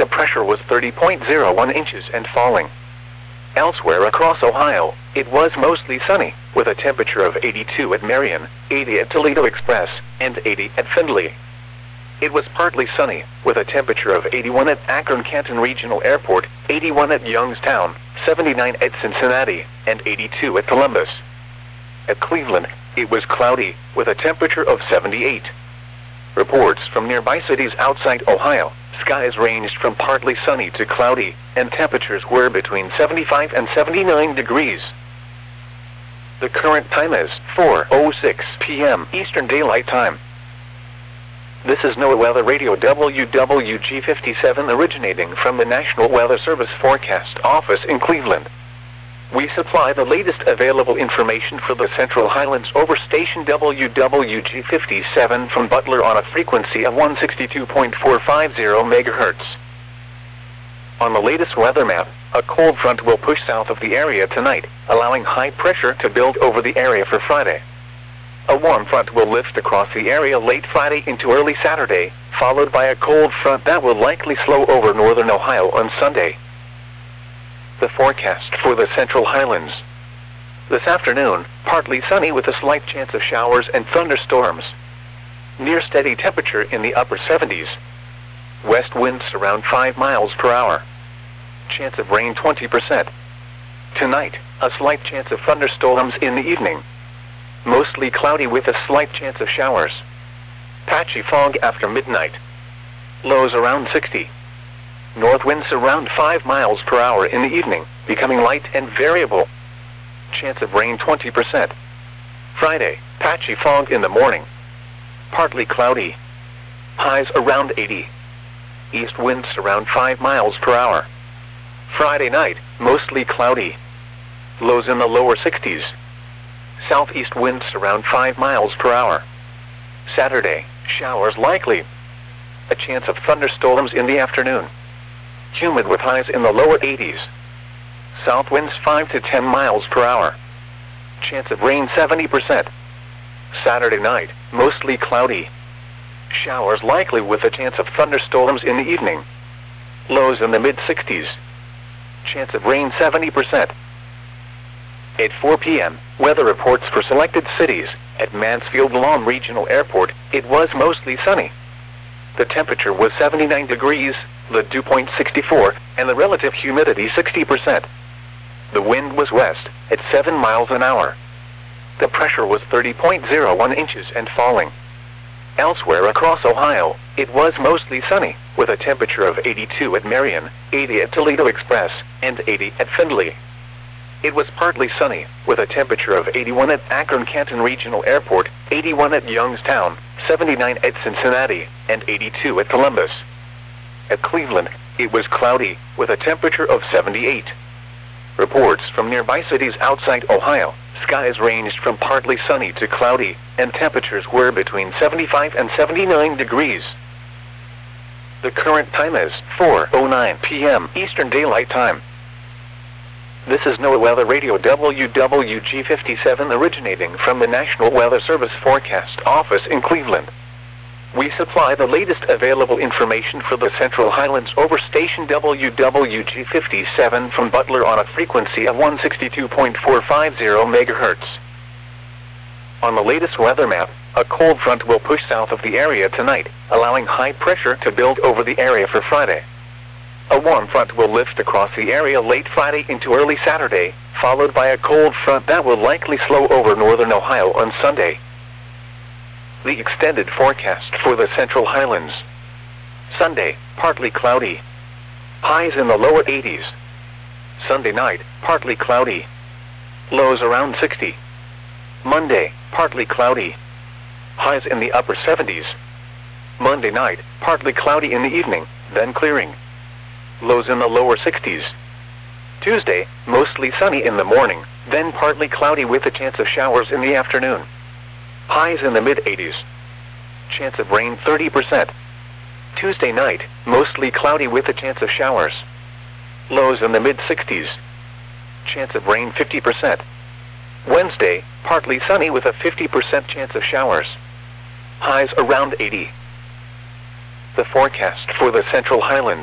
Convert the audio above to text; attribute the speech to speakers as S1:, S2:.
S1: The pressure was 30.01 inches and falling. Elsewhere across Ohio, it was mostly sunny, with a temperature of 82 at Marion, 80 at Toledo Express, and 80 at Findlay. It was partly sunny, with a temperature of 81 at Akron-Canton Regional Airport, 81 at Youngstown, 79 at Cincinnati, and 82 at Columbus. At Cleveland, it was cloudy, with a temperature of 78. Reports from nearby cities outside Ohio, skies ranged from partly sunny to cloudy, and temperatures were between 75 and 79 degrees. The current time is 4:06 p.m. Eastern Daylight Time. This is NOAA Weather Radio WWG57 originating from the National Weather Service Forecast Office in Cleveland. We supply the latest available information for the Central Highlands over station WWG57 from Butler on a frequency of 162.450 MHz. On the latest weather map, a cold front will push south of the area tonight, allowing high pressure to build over the area for Friday. A warm front will lift across the area late Friday into early Saturday, followed by a cold front that will likely slow over northern Ohio on Sunday. The forecast for the Central Highlands. This afternoon, partly sunny with a slight chance of showers and thunderstorms. Near steady temperature in the upper 70s. West winds around 5 miles per hour. Chance of rain 20%. Tonight, a slight chance of thunderstorms in the evening. Mostly cloudy with a slight chance of showers. Patchy fog after midnight. Lows around 60. North winds around 5 miles per hour in the evening, becoming light and variable. Chance of rain 20%. Friday, patchy fog in the morning. Partly cloudy. Highs around 80. East winds around 5 miles per hour. Friday night, mostly cloudy. Lows in the lower 60s. Southeast winds around 5 miles per hour. Saturday, showers likely. A chance of thunderstorms in the afternoon. Humid with highs in the lower 80s. South winds 5 to 10 miles per hour. Chance of rain 70%. Saturday night, mostly cloudy. Showers likely with a chance of thunderstorms in the evening. Lows in the mid-60s. Chance of rain 70%. At 4 p.m., weather reports for selected cities. At Mansfield-Lom Regional Airport, it was mostly sunny. The temperature was 79 degrees, the dew point 64, and the relative humidity 60%. The wind was west, at 7 miles an hour. The pressure was 30.01 inches and falling. Elsewhere across Ohio, it was mostly sunny, with a temperature of 82 at Marion, 80 at Toledo Express, and 80 at Findlay. It was partly sunny, with a temperature of 81 at Akron-Canton Regional Airport, 81 at Youngstown, 79 at Cincinnati, and 82 at Columbus. At Cleveland, it was cloudy, with a temperature of 78. Reports from nearby cities outside Ohio, skies ranged from partly sunny to cloudy, and temperatures were between 75 and 79 degrees. The current time is 4:09 p.m. Eastern Daylight Time. This is NOAA Weather Radio WWG57 originating from the National Weather Service Forecast Office in Cleveland. We supply the latest available information for the Central Highlands over station WWG57 from Butler on a frequency of 162.450 MHz. On the latest weather map, a cold front will push south of the area tonight, allowing high pressure to build over the area for Friday. A warm front will lift across the area late Friday into early Saturday, followed by a cold front that will likely slow over northern Ohio on Sunday. The extended forecast for the Central Highlands. Sunday, partly cloudy. Highs in the lower 80s. Sunday night, partly cloudy. Lows around 60. Monday, partly cloudy. Highs in the upper 70s. Monday night, partly cloudy in the evening, then clearing. Lows in the lower 60s. Tuesday, mostly sunny in the morning, then partly cloudy with a chance of showers in the afternoon. Highs in the mid-80s. Chance of rain 30%. Tuesday night, mostly cloudy with a chance of showers. Lows in the mid-60s. Chance of rain 50%. Wednesday, partly sunny with a 50% chance of showers. Highs around 80. The forecast for the Central Highlands.